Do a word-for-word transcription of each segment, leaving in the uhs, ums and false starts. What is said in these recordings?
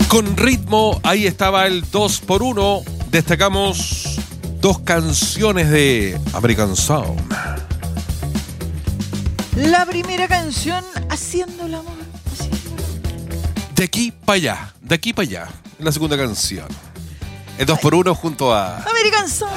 Con ritmo, ahí estaba el dos por uno. Destacamos dos canciones de American Sound. La primera canción, Haciendo el amor. Haciendo el amor. De aquí para allá, de aquí para allá. La segunda canción. El dos por uno junto a American Sound.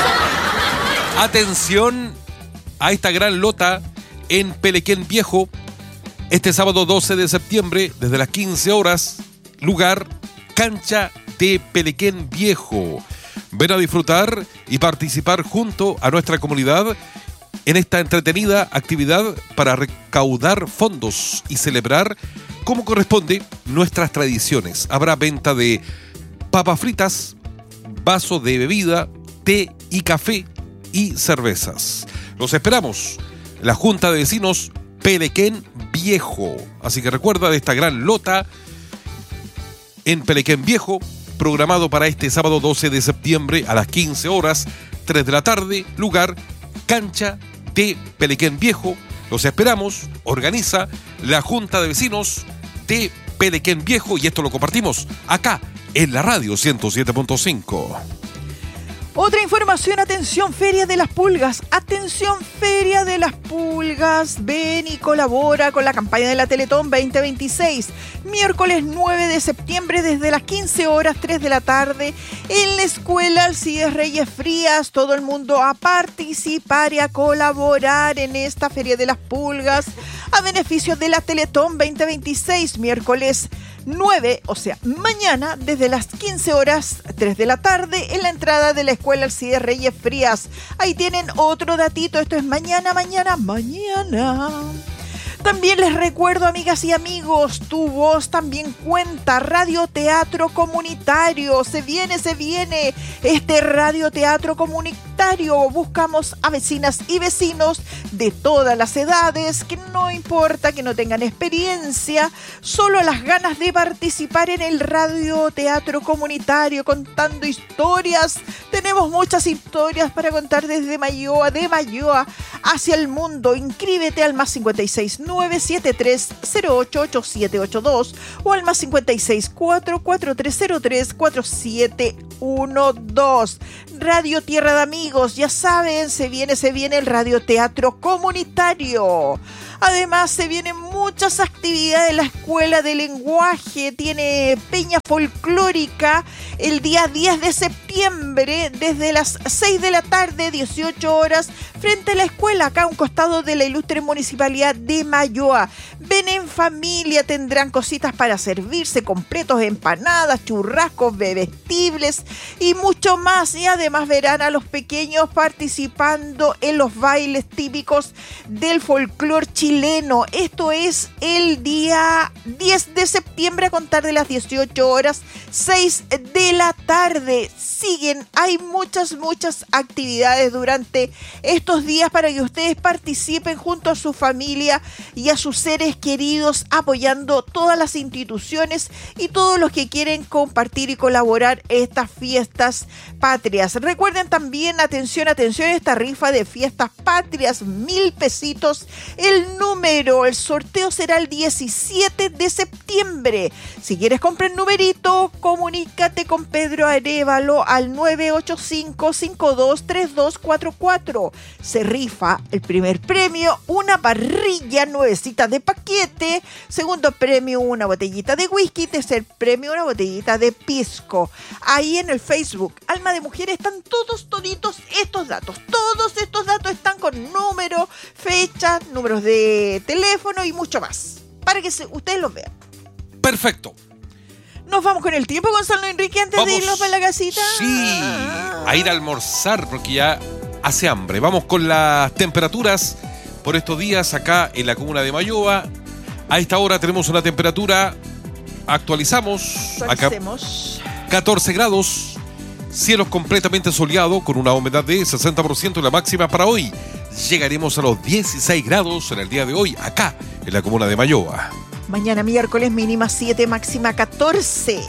Atención a esta gran lota en Pelequén Viejo. Este sábado doce de septiembre, desde las quince horas, lugar, cancha de Pelequén Viejo. Ven a disfrutar y participar junto a nuestra comunidad en esta entretenida actividad para recaudar fondos y celebrar como corresponde nuestras tradiciones. Habrá venta de papas fritas, vaso de bebida, té y café y cervezas. Los esperamos. La Junta de Vecinos Pelequén Viejo. Así que recuerda de esta gran lota en Pelequén Viejo, programado para este sábado doce de septiembre a las quince horas, tres de la tarde, lugar, cancha de Pelequén Viejo. Los esperamos. Organiza la Junta de Vecinos de Pelequén Viejo y esto lo compartimos acá en la radio ciento siete punto cinco. Otra información, atención, Feria de las Pulgas. Atención, Feria de las Pulgas. Ven y colabora con la campaña de la Teletón veinte veintiséis. Miércoles nueve de septiembre desde las quince horas, tres de la tarde, en la Escuela Alcides Reyes Frías. Todo el mundo a participar y a colaborar en esta Feria de las Pulgas a beneficio de la Teletón veinte veintiséis. Miércoles nueve, o sea, mañana, desde las quince horas, tres de la tarde, en la entrada de la Escuela Alcides Reyes Frías. Ahí tienen otro datito, esto es mañana, mañana, mañana. También les recuerdo, amigas y amigos, tu voz también cuenta. Radioteatro Comunitario. Se viene, se viene este radioteatro comunitario. Buscamos a vecinas y vecinos de todas las edades, que no importa que no tengan experiencia, solo las ganas de participar en el radioteatro comunitario contando historias. Tenemos muchas historias para contar desde Mayoa, de Mayoa hacia el mundo. Inscríbete al más cincuenta y seis nueve siete tres cero ocho ocho siete ocho dos o al más cincuenta y seis cuatro cuatro tres cero tres cuatro siete uno dos. Radio Tierra de Amigos, ya saben, se viene, se viene el radioteatro comunitario. Además, se vienen muchas actividades. La Escuela de Lenguaje tiene peña folclórica el día diez de septiembre desde las seis de la tarde, dieciocho horas, frente a la escuela, acá a un costado de la ilustre Municipalidad de Mayoa. Ven en familia, tendrán cositas para servirse, completos, empanadas, churrascos, bebestibles y mucho más. Y además verán a los pequeños participando en los bailes típicos del folclore chileno. Chileno. Esto es el día diez de septiembre a contar de las dieciocho horas, seis de la tarde. Siguen, hay muchas, muchas actividades durante estos días para que ustedes participen junto a su familia y a sus seres queridos, apoyando todas las instituciones y todos los que quieren compartir y colaborar estas fiestas patrias. Recuerden también, atención, atención, esta rifa de fiestas patrias, mil pesitos el número. El sorteo será el diecisiete de septiembre. Si quieres comprar el numerito, comunícate con Pedro Arévalo al nueve ocho cinco, cinco dos tres dos cuatro cuatro. Se rifa el primer premio, una parrilla nuevecita de paquete. Segundo premio, una botellita de whisky. Tercer premio, una botellita de pisco. Ahí en el Facebook Alma de Mujer están todos, toditos estos datos. Todos estos datos están con número, fecha, números de teléfono y mucho más, para que se, ustedes los vean. Perfecto. Nos vamos con el tiempo, Gonzalo Enrique, antes vamos, de irnos para la casita. Sí, a ir a almorzar porque ya hace hambre. Vamos con las temperaturas por estos días acá en la comuna de Mayoa. A esta hora tenemos una temperatura, actualizamos, acá, catorce grados, cielos completamente soleados con una humedad de sesenta por ciento. La máxima para hoy llegaremos a los dieciséis grados en el día de hoy acá en la comuna de Mayoa. Mañana miércoles mínima siete, máxima catorce.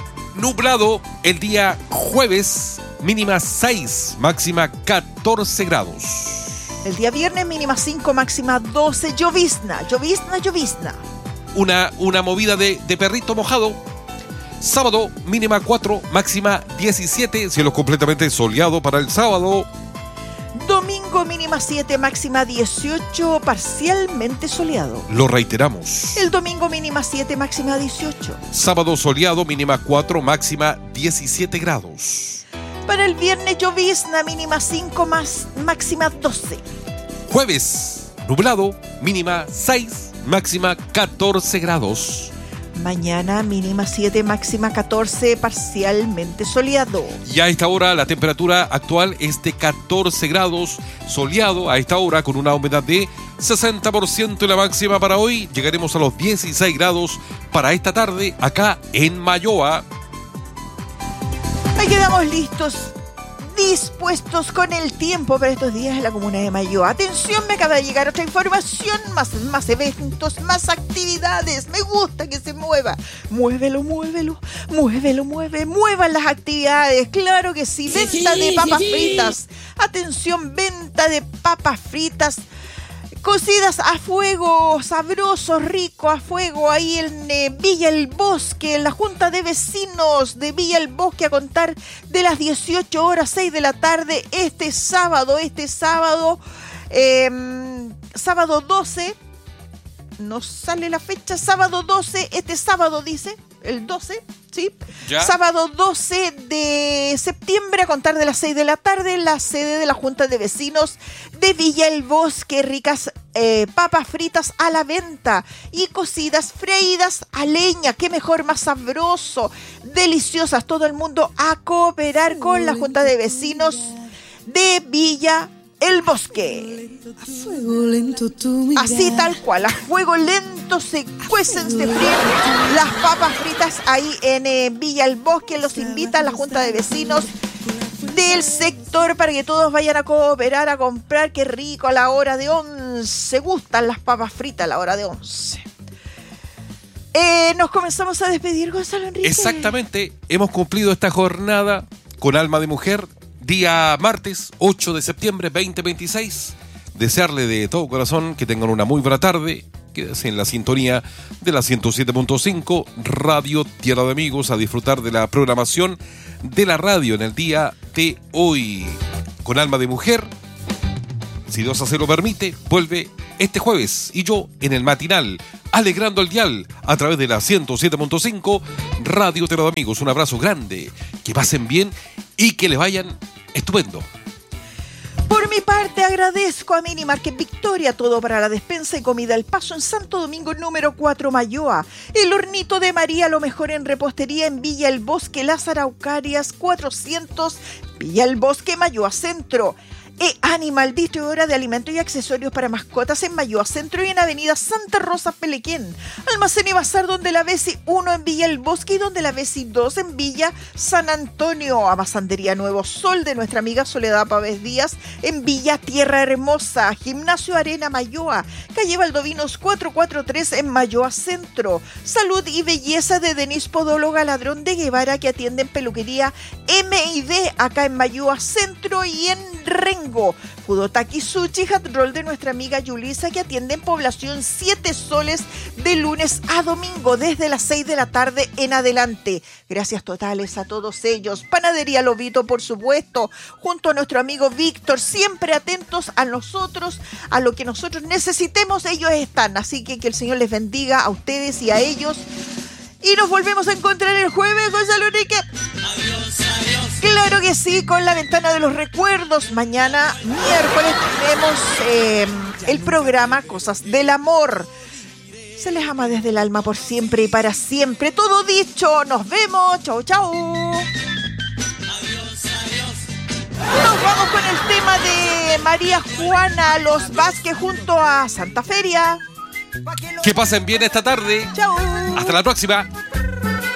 Nublado el día jueves, mínima seis, máxima catorce grados. El día viernes mínima cinco, máxima doce. Llovizna, llovizna, llovizna. Una, una movida de, de perrito mojado. Sábado, mínima cuatro, máxima diecisiete, cielo completamente soleado para el sábado. Domingo, mínima siete, máxima dieciocho, parcialmente soleado. Lo reiteramos. El domingo, mínima siete, máxima dieciocho. Sábado soleado, mínima cuatro, máxima diecisiete grados. Para el viernes, llovizna, mínima cinco, más, máxima doce. Jueves, nublado, mínima seis, máxima catorce grados. Mañana mínima siete, máxima catorce, parcialmente soleado. Y a esta hora la temperatura actual es de catorce grados, soleado a esta hora con una humedad de sesenta por ciento y la máxima para hoy. Llegaremos a los dieciséis grados para esta tarde acá en Mayoa. Ahí quedamos listos, dispuestos con el tiempo para estos días en la comuna de Mayoa. Atención, me acaba de llegar otra información, más, más eventos, más actividades. Me gusta que se mueva. Muévelo, muévelo, muévelo, mueve, muevan las actividades. Claro que sí, venta de papas fritas. Atención, venta de papas fritas. Cocidas a fuego, sabrosos, rico a fuego, ahí en eh, Villa El Bosque, en la Junta de Vecinos de Villa El Bosque, a contar de las dieciocho horas, seis de la tarde, este sábado, este sábado, eh, sábado doce, no sale la fecha, sábado doce, este sábado dice, el doce, ¿sí? ¿Ya? Sábado doce de septiembre, a contar de las seis de la tarde, en la sede de la Junta de Vecinos de Villa El Bosque. Ricas eh, papas fritas a la venta y cocidas freídas a leña. Qué mejor, más sabroso, deliciosas. Todo el mundo a cooperar con la Junta de Vecinos de Villa El Bosque. A fuego lento tú así tal cual, a fuego lento se cuecen, se fríen las papas fritas ahí en eh, Villa El Bosque. Los invita a la Junta de Vecinos del sector para que todos vayan a cooperar, a comprar. Qué rico, a la hora de once. Gustan las papas fritas a la hora de once. Eh, nos comenzamos a despedir, Gonzalo Enrique. Exactamente, hemos cumplido esta jornada con Alma de Mujer. Día martes, ocho de septiembre, veinte veintiséis. Desearle de todo corazón que tengan una muy buena tarde. Quédense en la sintonía de la ciento siete punto cinco, Radio Tierra de Amigos, a disfrutar de la programación de la radio en el día de hoy. Con Alma de Mujer, si Dios así lo permite, vuelve este jueves. Y yo en el matinal, alegrando el dial a través de la ciento siete punto cinco, Radio Tierra de Amigos. Un abrazo grande, que pasen bien y que les vayan estupendo. Por mi parte, agradezco a Mini Market Victoria, todo para la despensa y comida al paso en Santo Domingo número cuatro, Mayoa. El Hornito de María, lo mejor en repostería en Villa El Bosque, Las Araucarias cuatrocientos, Villa El Bosque, Mayoa Centro. E-Animal, distribuidora de alimentos y accesorios para mascotas en Mayoa Centro y en Avenida Santa Rosa, Pelequén. Almacén y Bazar, donde la Besi uno en Villa El Bosque y donde la Besi dos en Villa San Antonio. Amasandería Nuevo Sol de nuestra amiga Soledad Pávez Díaz en Villa Tierra Hermosa. Gimnasio Arena Mayoa, calle Valdovinos cuatrocientos cuarenta y tres en Mayoa Centro. Salud y Belleza de Denise Podóloga Ladrón de Guevara, que atiende en peluquería M y D acá en Mayoa Centro y en Rengo. Fudotaki Sushi Hat Roll de nuestra amiga Yulisa, que atiende en Población Siete Soles de lunes a domingo desde las seis de la tarde en adelante. Gracias totales a todos ellos. Panadería Lobito, por supuesto, junto a nuestro amigo Víctor, siempre atentos a nosotros, a lo que nosotros necesitemos, ellos están. Así que que el Señor les bendiga a ustedes y a ellos. Y nos volvemos a encontrar el jueves, Gonzalo Enrique. Adiós, adiós. Claro que sí, con la ventana de los recuerdos. Mañana, miércoles, tenemos eh, el programa Cosas del Amor. Se les ama desde el alma por siempre y para siempre. Todo dicho, nos vemos. Chau, chau. Adiós, adiós. Nos vamos con el tema de María Juana Los Vázquez junto a Santa Feria. Que pasen bien esta tarde. Chau. Hasta la próxima.